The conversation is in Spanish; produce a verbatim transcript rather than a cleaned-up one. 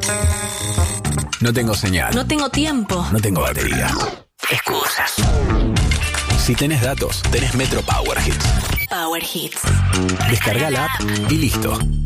No tengo señal. No tengo tiempo. No tengo batería. Excusas. Si tenés datos, tenés Metro Power Hits. Power Hits. Descarga la app y listo.